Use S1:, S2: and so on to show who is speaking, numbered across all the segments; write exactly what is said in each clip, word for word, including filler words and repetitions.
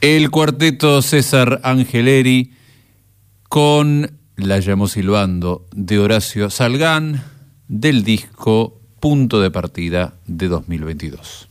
S1: El cuarteto César Angeleri con La llamó silbando de Horacio Salgán del disco Punto de Partida de dos mil veintidós.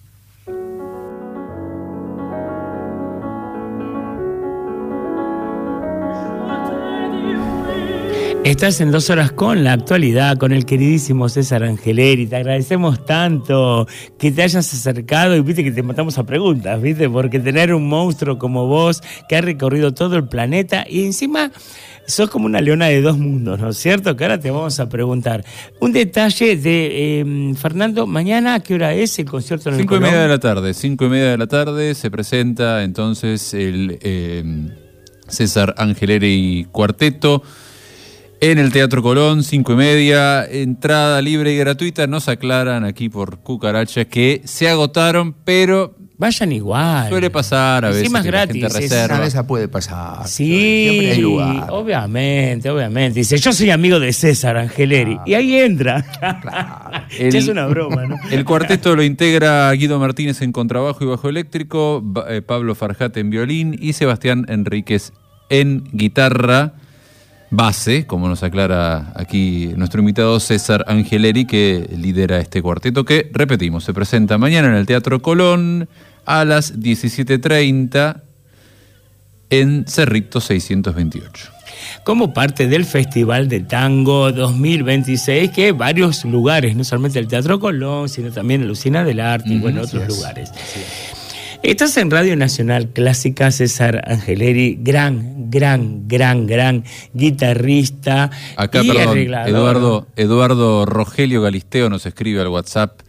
S2: Estás en Dos Horas con la actualidad, con el queridísimo César Angeleri. Te agradecemos tanto que te hayas acercado y viste que te matamos a preguntas, viste, porque tener un monstruo como vos que ha recorrido todo el planeta y encima sos como una leona de dos mundos, ¿no es cierto? Que ahora te vamos a preguntar. Un detalle de eh, Fernando, mañana, ¿a qué hora es el concierto en el
S1: Cinco y
S2: Colón?
S1: media de la tarde, cinco y media de la tarde se presenta entonces el eh, César Angeleri Cuarteto en el Teatro Colón, cinco y media, entrada libre y gratuita. Nos aclaran aquí por Cucaracha que se agotaron, pero
S2: vayan igual.
S1: Suele pasar a veces
S2: Encima es
S1: que
S2: gratis,
S1: la gente reserva.
S3: Esa vez puede pasar.
S2: Sí,
S3: Siempre hay lugar.
S2: obviamente, obviamente. Dice, yo soy amigo de César Angeleri.
S3: Claro.
S2: Y ahí entra.
S3: Claro.
S1: El,
S2: es una broma, ¿no?
S1: El cuarteto lo integra Guido Martínez en contrabajo y bajo eléctrico, eh, Pablo Farjat en violín y Sebastián Enríquez en guitarra base, como nos aclara aquí nuestro invitado César Angeleri, que lidera este cuarteto que, repetimos, se presenta mañana en el Teatro Colón a las diecisiete treinta en Cerrito seiscientos veintiocho.
S2: Como parte del Festival de Tango dos mil veintiséis, que varios lugares, no solamente el Teatro Colón, sino también el Usina del Arte y
S1: Mm,
S2: bueno,
S1: así
S2: otros
S1: es.
S2: lugares. Estás en Radio Nacional Clásica, César Angeleri, gran, gran, gran, gran guitarrista
S1: Acá,
S2: y
S1: perdón,
S2: arreglador.
S1: Eduardo, Eduardo Rogelio Galisteo nos escribe al WhatsApp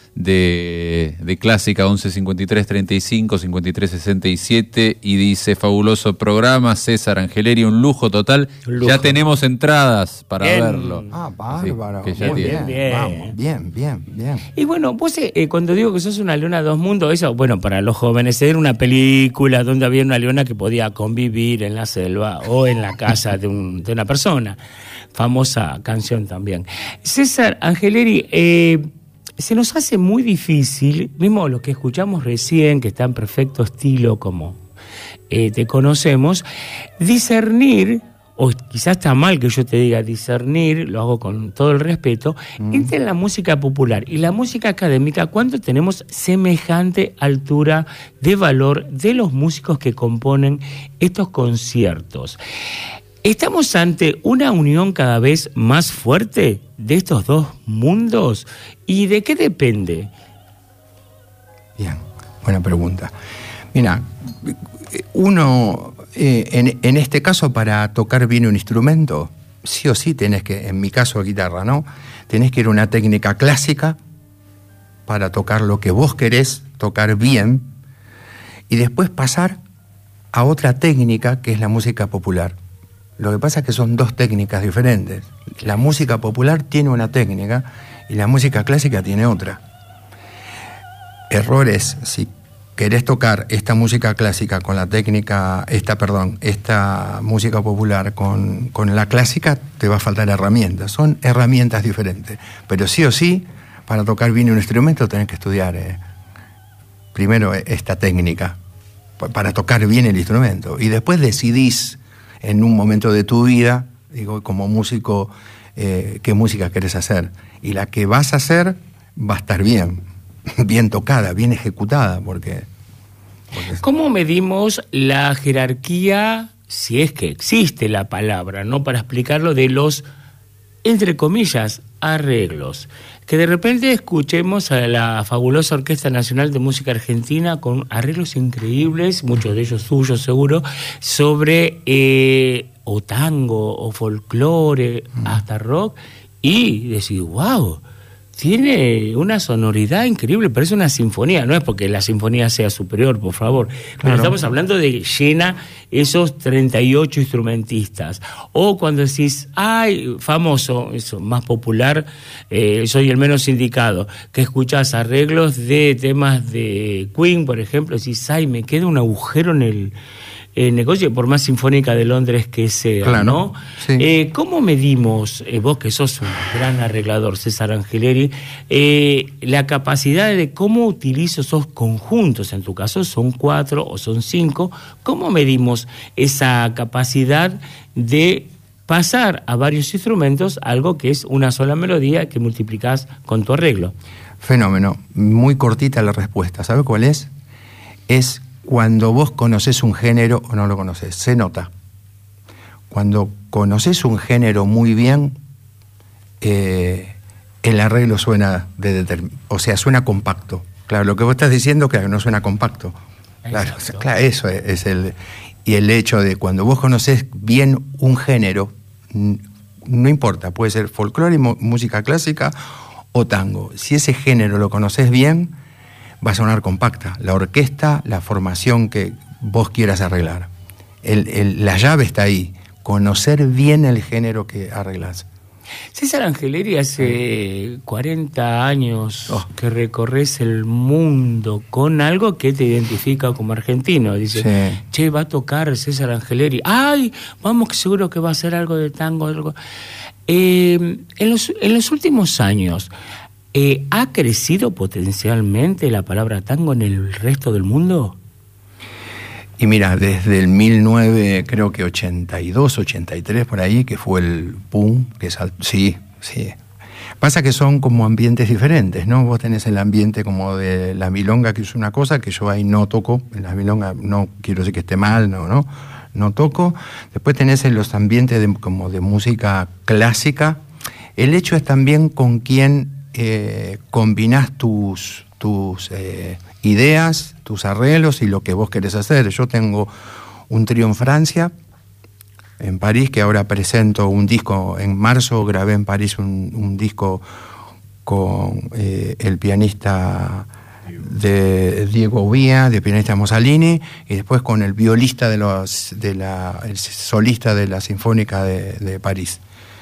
S1: de, de Clásica once cincuenta y tres treinta y cinco cincuenta y tres sesenta y siete y dice: fabuloso programa, César Angeleri, un lujo total.
S2: Un lujo.
S1: Ya tenemos entradas para
S2: Bien.
S1: verlo.
S3: Ah, bárbaro.
S1: Sí, que ya
S3: Muy
S1: tiene.
S3: bien,
S2: Bien.
S3: vamos, bien, bien, bien.
S2: Y bueno, vos eh, cuando digo que sos una leona de dos mundos, eso, bueno, para los jóvenes, era una película donde había una leona que podía convivir en la selva o en la casa de, un, de una persona. Famosa canción también. César Angeleri, eh, se nos hace muy difícil, mismo lo que escuchamos recién, que está en perfecto estilo como eh, te conocemos, discernir, o quizás está mal que yo te diga discernir, lo hago con todo el respeto, mm. entre la música popular y la música académica cuando tenemos semejante altura de valor de los músicos que componen estos conciertos. ¿Estamos ante una unión cada vez más fuerte de estos dos mundos? ¿Y de qué depende?
S3: Bien, buena pregunta. Mira, uno, eh, en, en este caso, para tocar bien un instrumento, sí o sí tenés que, en mi caso guitarra, ¿no? Tenés que ir a una técnica clásica para tocar lo que vos querés tocar bien y después pasar a otra técnica que es la música popular. Lo que pasa es que son dos técnicas diferentes. La música popular tiene una técnica y la música clásica tiene otra. Errores, si querés tocar esta música clásica con la técnica, esta, perdón, esta música popular con, con la clásica, te va a faltar herramientas. Son herramientas diferentes. Pero sí o sí, para tocar bien un instrumento tenés que estudiar eh, primero esta técnica, para tocar bien el instrumento. Y después decidís en un momento de tu vida, digo, como músico, eh, qué música querés hacer. Y la que vas a hacer va a estar bien, bien tocada, bien ejecutada, porque... porque...
S2: ¿Cómo medimos la jerarquía, si es que existe la palabra, no para explicarlo, de los, entre comillas, arreglos? Que de repente escuchemos a la fabulosa Orquesta Nacional de Música Argentina con arreglos increíbles, muchos de ellos suyos seguro, sobre eh, o tango, o folclore, mm. hasta rock, y decir, wow, tiene una sonoridad increíble, parece una sinfonía. No es porque la sinfonía sea superior, por favor, pero claro, estamos hablando de llena esos treinta y ocho instrumentistas. O cuando decís, ay, famoso, eso, más popular, eh, soy el menos indicado, que escuchás arreglos de temas de Queen, por ejemplo, decís, ay, me queda un agujero en el... eh, negocio, por más sinfónica de Londres que sea,
S3: claro,
S2: ¿no?
S3: Sí.
S2: Eh, ¿Cómo medimos, eh, vos que sos un gran arreglador, César Angeleri, eh, la capacidad de cómo utilizo esos conjuntos? En tu caso son cuatro o son cinco. ¿Cómo medimos esa capacidad de pasar a varios instrumentos algo que es una sola melodía que multiplicás con tu arreglo?
S3: Fenómeno. Muy cortita la respuesta. ¿Sabe cuál es? Es cuando vos conocés un género o no lo conocés. Se nota. Cuando conocés un género muy bien, eh, el arreglo suena de determin- o sea, suena compacto. Claro, lo que vos estás diciendo, claro, no suena compacto. Claro, claro, eso es, es el... Y el hecho de cuando vos conocés bien un género, no importa, puede ser folclore, música clásica o tango. Si ese género lo conocés bien, va a sonar compacta. La orquesta, la formación que vos quieras arreglar. El, el, la llave está ahí. Conocer bien el género que arreglás.
S2: César Angeleri, hace cuarenta años
S3: oh.
S2: que recorres el mundo con algo que te identifica como argentino. Dice, sí. Che, va a tocar César Angeleri. ¡Ay! Vamos, que seguro que va a hacer algo de tango. Algo. Eh, en, los, en los últimos años, eh, ¿ha crecido potencialmente la palabra tango en el resto del mundo?
S3: Y mira, desde el mil novecientos, creo que ochenta y dos, ochenta y tres, por ahí, que fue el boom, que sal... sí, sí. Pasa que son como ambientes diferentes, ¿no? Vos tenés el ambiente como de la milonga, que es una cosa que yo ahí no toco, en la milonga no quiero decir que esté mal, no, no, no toco. Después tenés en los ambientes de, como de música clásica. El hecho es también con quién eh, combinás tus, tus eh, ideas, tus arreglos y lo que vos querés hacer. Yo tengo un trío en Francia, en París, que ahora presento un disco. En marzo grabé en París un, un disco con eh, el pianista de Diego Vía, de pianista Mussolini, y después con el violista de los, de la, el solista de la Sinfónica de, de París,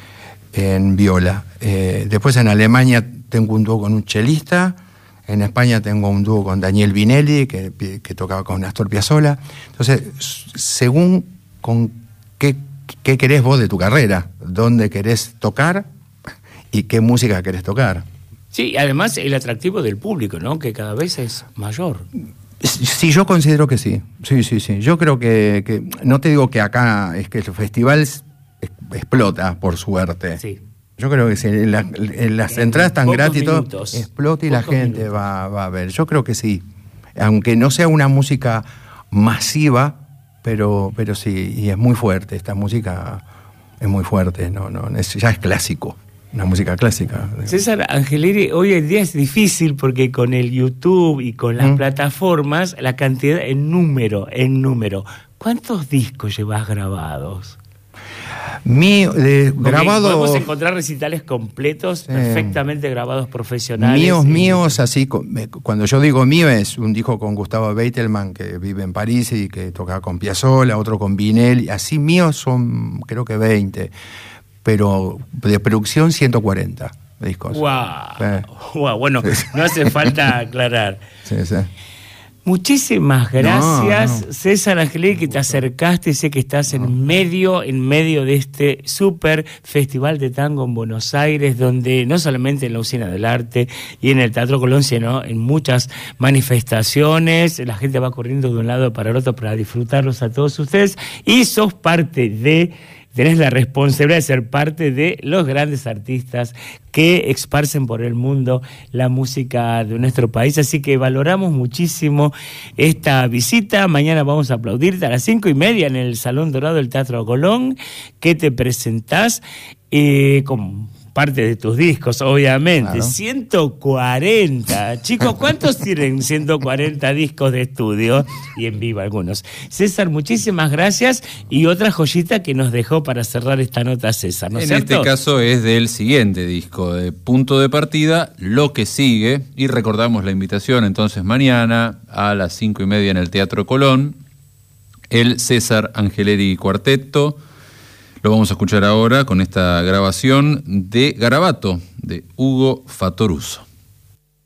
S3: en viola. Eh, después en Alemania tengo un dúo con un chelista. En España tengo un dúo con Daniel Vinelli, que, que tocaba con Astor Piazzolla. Entonces, según con qué, qué querés vos de tu carrera, dónde querés tocar y qué música querés tocar.
S2: Sí, además el atractivo del público, ¿no? Que cada vez es mayor.
S3: Sí, yo considero que sí. Sí, sí, sí. Yo creo que, que no te digo que acá es que el festival es, es, explota, por suerte.
S2: Sí.
S3: Yo creo que si la, las entradas están gratis y todo,
S2: minutos,
S3: explota y la gente va, va a ver. Yo creo que sí. Aunque no sea una música masiva, pero, pero sí, y es muy fuerte. Esta música es muy fuerte, no, no, es, ya es clásico. Una música clásica.
S2: César Angeleri, hoy en día es difícil porque con el YouTube y con las ¿Mm? plataformas, la cantidad en número, en número. ¿Cuántos discos llevas grabados?
S3: Mi, eh, grabado...
S2: Podemos encontrar recitales completos, eh, perfectamente grabados profesionales.
S3: Míos,
S2: y...
S3: míos, así, cuando yo digo mío es un disco con Gustavo Beitelman, que vive en París y que toca con Piazzolla, otro con Vinelli, así míos son creo que veinte. Pero de producción ciento cuarenta discos.
S2: ¡Wow! Eh. wow bueno, sí. No hace falta aclarar.
S3: Sí, sí.
S2: Muchísimas gracias,
S3: no, no.
S2: César Angeleri, que te acercaste, sé que estás en medio, en medio de este súper festival de tango en Buenos Aires, donde no solamente en la Usina del Arte y en el Teatro Colón, sino en muchas manifestaciones, la gente va corriendo de un lado para el otro para disfrutarlos a todos ustedes, y sos parte de... Tenés la responsabilidad de ser parte de los grandes artistas que esparcen por el mundo la música de nuestro país. Así que valoramos muchísimo esta visita. Mañana vamos a aplaudirte a las cinco y media en el Salón Dorado del Teatro Colón, que te presentás eh, con parte de tus discos, obviamente. Claro. ciento cuarenta. Chicos, ¿cuántos tienen ciento cuarenta discos de estudio? Y en vivo algunos. César, muchísimas gracias. Y otra joyita que nos dejó para cerrar esta nota, César, ¿no es cierto?
S1: En este caso es del siguiente disco, de Punto de Partida, Lo que sigue. Y recordamos la invitación entonces mañana a las cinco y media en el Teatro Colón. El César Angeleri Cuarteto. Lo vamos a escuchar ahora con esta grabación de Garabato, de Hugo Fattoruso.